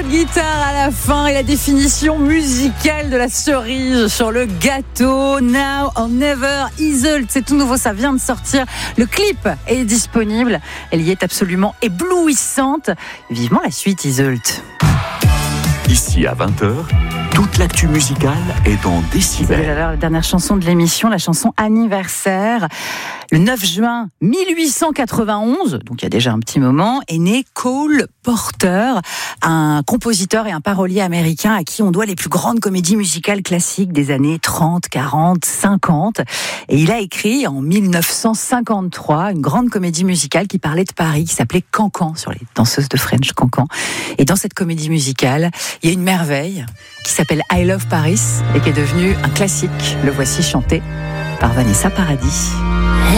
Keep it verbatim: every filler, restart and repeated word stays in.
de guitare à la fin et la définition musicale de la cerise sur le gâteau. Now or Never, Iseult, c'est tout nouveau, ça vient de sortir. Le clip est disponible. Elle y est absolument éblouissante. Vivement la suite, Iseult. Ici à vingt heures, toute l'actu musicale est en C'est décibels. alors la dernière chanson de l'émission, la chanson anniversaire. Le neuf juin mille huit cent quatre-vingt-onze, donc il y a déjà un petit moment, est né Cole Porter, un compositeur et un parolier américain à qui on doit les plus grandes comédies musicales classiques des années trente, quarante, cinquante. Et il a écrit en mille neuf cent cinquante-trois une grande comédie musicale qui parlait de Paris, qui s'appelait Cancan, sur les danseuses de French Cancan. Et dans cette comédie musicale, il y a une merveille qui s'appelle I Love Paris et qui est devenue un classique. Le voici chanté par Vanessa Paradis.